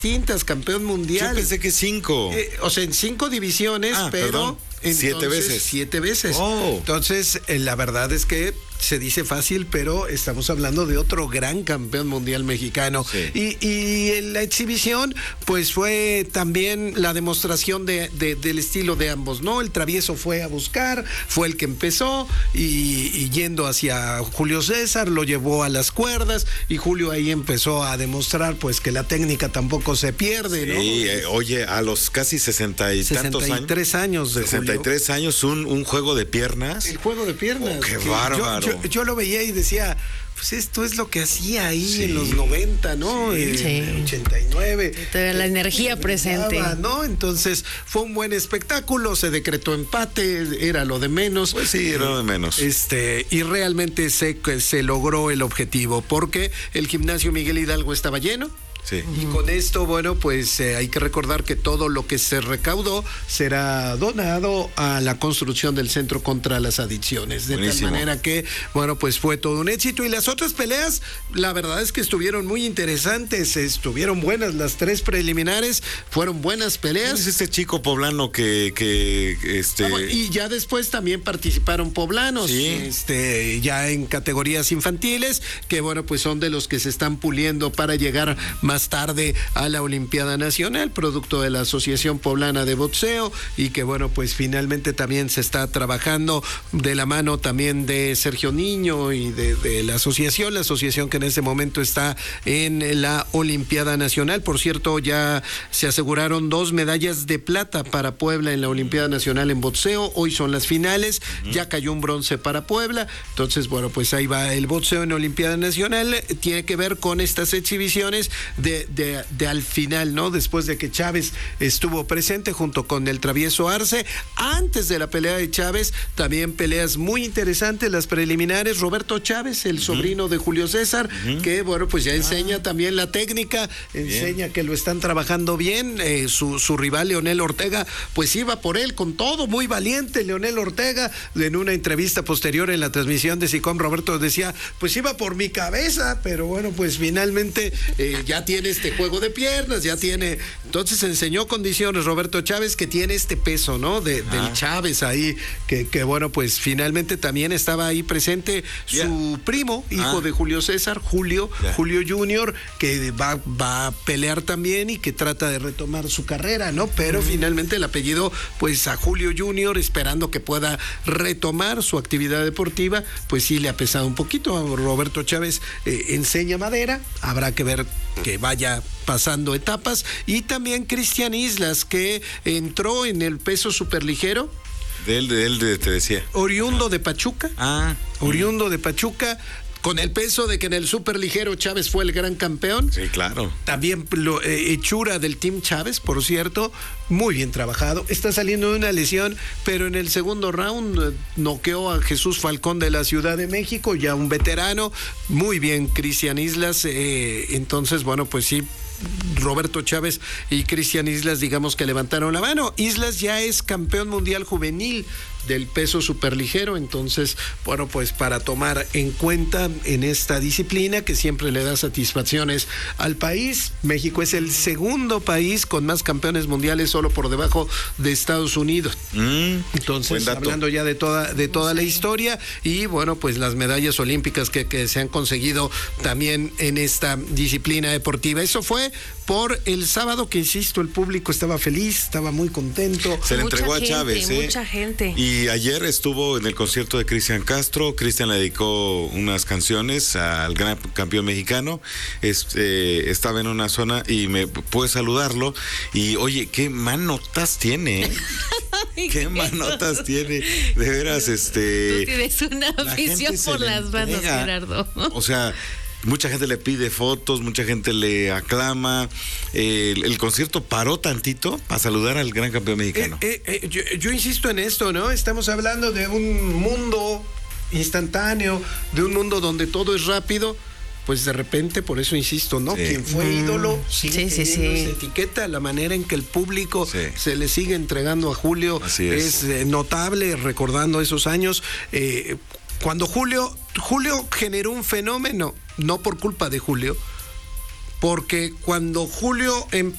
distintas, campeón mundial. Yo pensé que 5. O sea, en 5 divisiones, pero... Entonces, 7 veces. 7 veces. Oh. Entonces, la verdad es que se dice fácil, pero estamos hablando de otro gran campeón mundial mexicano. Sí. Y en la exhibición, pues fue también la demostración del estilo de ambos, ¿no? El travieso fue a buscar, fue el que empezó y yendo hacia Julio César, lo llevó a las cuerdas y Julio ahí empezó a demostrar pues que la técnica tampoco se pierde, ¿no? Sí, oye, a los casi 60 y tantos años. 63 años de 63 Julio. Años, un juego de piernas. El juego de piernas. Oh, qué bárbaro. Yo lo veía y decía, pues esto es lo que hacía ahí en los 90, ¿no? Sí. En 89. La energía presente. ¿No? Entonces fue un buen espectáculo, se decretó empate, era lo de menos. Pues sí, era lo de menos. Y realmente se logró el objetivo, porque el gimnasio Miguel Hidalgo estaba lleno. Sí. Y con esto, bueno, pues hay que recordar que todo lo que se recaudó será donado a la construcción del Centro contra las Adicciones. De Buenísimo. Tal manera que, bueno, pues fue todo un éxito. Y las otras peleas, la verdad es que estuvieron muy interesantes, estuvieron buenas. Las 3 preliminares fueron buenas peleas. ¿Quién es este chico poblano que Y ya después también participaron poblanos, sí, ya en categorías infantiles, que bueno, pues son de los que se están puliendo para llegar más tarde a la Olimpiada Nacional, producto de la Asociación Poblana de Boxeo, y que bueno, pues finalmente también se está trabajando de la mano también de Sergio Niño y de la asociación que en este momento está en la Olimpiada Nacional. Por cierto, ya se aseguraron 2 medallas de plata para Puebla en la Olimpiada Nacional en boxeo. Hoy son las finales, ya cayó un bronce para Puebla. Entonces, bueno, pues ahí va el boxeo en la Olimpiada Nacional. Tiene que ver con estas exhibiciones de al final, ¿no? Después de que Chávez estuvo presente junto con el travieso Arce. Antes de la pelea de Chávez, también peleas muy interesantes, las preliminares. Roberto Chávez, el sobrino de Julio César, que bueno, pues ya enseña también la técnica, enseña que lo están trabajando bien. Su rival Leonel Ortega, pues iba por él con todo, muy valiente Leonel Ortega. En una entrevista posterior en la transmisión de SICOM, Roberto decía, pues iba por mi cabeza, pero bueno, pues finalmente ya tiene este juego de piernas, ya tiene, entonces enseñó condiciones Roberto Chávez, que tiene este peso, ¿no? Del Chávez ahí, que bueno, pues finalmente también estaba ahí presente su primo, hijo de Julio César, Julio Junior, que va a pelear también y que trata de retomar su carrera, ¿no? Pero finalmente el apellido, pues a Julio Junior, esperando que pueda retomar su actividad deportiva, pues sí le ha pesado un poquito. Roberto Chávez enseña madera, habrá que ver que vaya pasando etapas. Y también Cristian Islas, que entró en el peso superligero. De él te decía. Oriundo de Pachuca. Oriundo de Pachuca. Con el peso de que en el superligero Chávez fue el gran campeón. Sí, claro. También hechura del Team Chávez, por cierto, muy bien trabajado. Está saliendo de una lesión, pero en el segundo round noqueó a Jesús Falcón de la Ciudad de México, ya un veterano. Muy bien, Cristian Islas. Entonces, bueno, pues sí, Roberto Chávez y Cristian Islas, digamos que levantaron la mano. Islas ya es campeón mundial juvenil del peso superligero, entonces, bueno, pues para tomar en cuenta en esta disciplina que siempre le da satisfacciones al país. México es el segundo país con más campeones mundiales, solo por debajo de Estados Unidos. Entonces, hablando ya de toda la historia, y bueno, pues las medallas olímpicas que se han conseguido también en esta disciplina deportiva. Eso fue por el sábado, que insisto, el público estaba feliz, estaba muy contento. Se le entregó a Chávez, mucha gente. Y ayer estuvo en el concierto de Cristian Castro. Cristian le dedicó unas canciones al gran campeón mexicano. Estaba en una zona y me pude saludarlo. Y oye, qué manotas tiene, ¿eh? Qué manotas tiene. De veras, Tú tienes una afición por las bandas, Gerardo. O sea, mucha gente le pide fotos, mucha gente le aclama. El concierto paró tantito para saludar al gran campeón mexicano. Yo insisto en esto, ¿no? Estamos hablando de un mundo instantáneo, de un mundo donde todo es rápido. Pues de repente, por eso insisto, ¿no? Sí. Quien fue ídolo sigue Sí. esa etiqueta, la manera en que el público se le sigue entregando a Julio es notable, recordando esos años. Cuando Julio generó un fenómeno, no por culpa de Julio, porque cuando Julio